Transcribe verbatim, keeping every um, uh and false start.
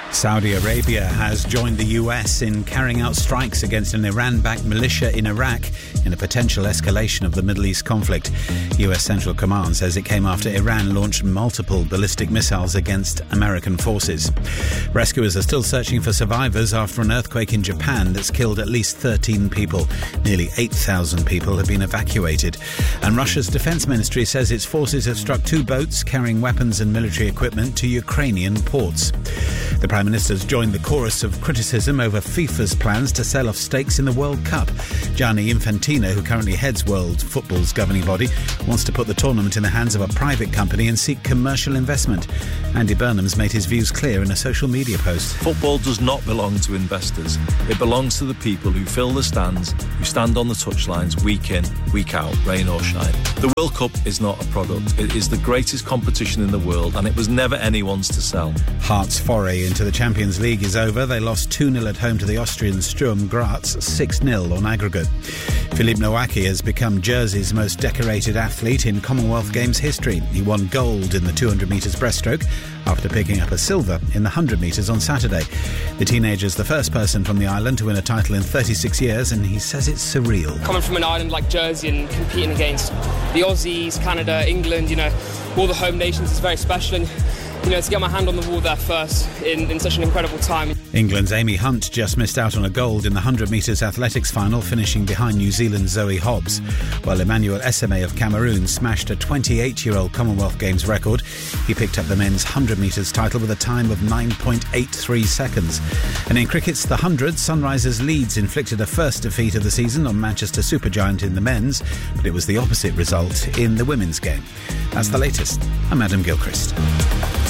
Saudi Arabia has joined the U S in carrying out strikes against an Iran-backed militia in Iraq in a potential escalation of the Middle East conflict. U S Central Command says it came after Iran launched multiple ballistic missiles against American forces. Rescuers are still searching for survivors after an earthquake in Japan that's killed at least thirteen people. Nearly eight thousand people have been evacuated. And Russia's defense ministry says its forces have struck two boats carrying weapons and military equipment to Ukrainian ports. The Prime Minister's joined the chorus of criticism over FIFA's plans to sell off stakes in the World Cup. Gianni Infantino, who currently heads World Football's governing body, wants to put the tournament in the hands of a private company and seek commercial investment. Andy Burnham's made his views clear in a social media post. Football does not belong to investors. It belongs to the people who fill the stands, who stand on the touchlines week in, week out, rain or shine. The World Cup is not a product. It is the greatest competition in the world, and it was never anyone's to sell. Hearts' foray into the Champions League is over. They lost two nil at home to the Austrian Sturm Graz, six nil on aggregate. Philippe Nowacki has become Jersey's most decorated athlete in Commonwealth Games history. He won gold in the two hundred metres breaststroke after picking up a silver in the one hundred metres on Saturday. The teenager's the first person from the island to win a title in thirty-six years, and he says it's surreal. Coming from an island like Jersey and competing against the Aussies, Canada, England, you know, all the home nations is very special, and you know, to get my hand on the wall there first in, in such an incredible time. England's Amy Hunt just missed out on a gold in the one hundred metres athletics final, finishing behind New Zealand's Zoe Hobbs, while Emmanuel Eseme of Cameroon smashed a twenty-eight-year-old Commonwealth Games record. He picked up the men's one hundred metres title with a time of nine point eight three seconds. And in cricket's The Hundred, Sunrisers Leeds inflicted a first defeat of the season on Manchester Supergiant in the men's, but it was the opposite result in the women's game. That's the latest. I'm Adam Gilchrist.